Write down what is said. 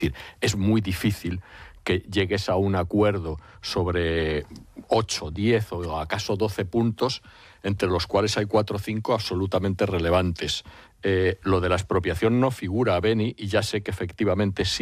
Es muy difícil que llegues a un acuerdo sobre 8, 10 o acaso 12 puntos, entre los cuales hay 4 o 5 absolutamente relevantes. Lo de la expropiación no figura, Beni, y ya sé que efectivamente sí